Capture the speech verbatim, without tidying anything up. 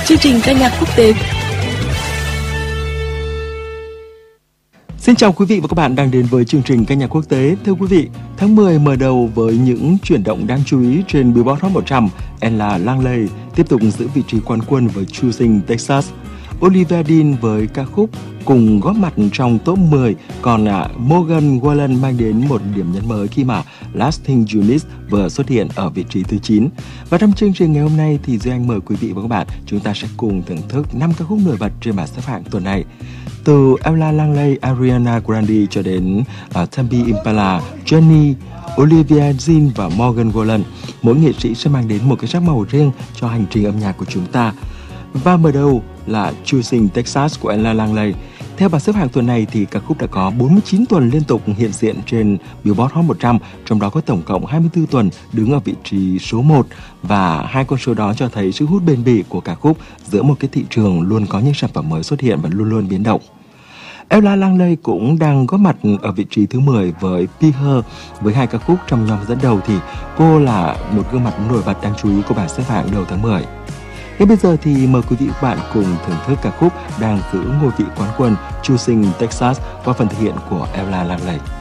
chương trình ca nhạc quốc tế. Xin chào quý vị và các bạn đang đến với chương trình ca nhạc quốc tế. Thưa quý vị, tháng mười mở đầu với những chuyển động đáng chú ý trên Billboard Hot một trăm. Ella Langley tiếp tục giữ vị trí quán quân với Choosing Texas. Olivia Dean với ca khúc cùng góp mặt trong top mười, còn Morgan Wallen mang đến một điểm nhấn mới khi mà Lasting Units vừa xuất hiện ở vị trí thứ chín. Và trong chương trình ngày hôm nay thì Duy Anh mời quý vị và các bạn chúng ta sẽ cùng thưởng thức năm ca khúc nổi bật trên bảng xếp hạng tuần này. Từ Ella Langley, Ariana Grande cho đến uh, Tambi Impala, Jennie, Olivia Dean và Morgan Wallen, mỗi nghệ sĩ sẽ mang đến một cái sắc màu riêng cho hành trình âm nhạc của chúng ta. Và mở đầu là Choosing Texas của Ella Langley. Theo bảng xếp hạng tuần này thì ca khúc đã có bốn mươi chín tuần liên tục hiện diện trên Billboard Hot một trăm, trong đó có tổng cộng hai mươi tư tuần đứng ở vị trí số một, và hai con số đó cho thấy sự hút bền bỉ của ca khúc giữa một cái thị trường luôn có những sản phẩm mới xuất hiện và luôn luôn biến động. Ella Langley cũng đang góp mặt ở vị trí thứ mười với Be Her. Với hai ca khúc trong nhóm dẫn đầu thì cô là một gương mặt nổi bật đáng chú ý của bảng xếp hạng đầu tháng mười. Ngay bây giờ thì mời quý vị và các bạn cùng thưởng thức ca khúc đang giữ ngôi vị quán quân Choosing Texas qua phần thể hiện của Ella Langley.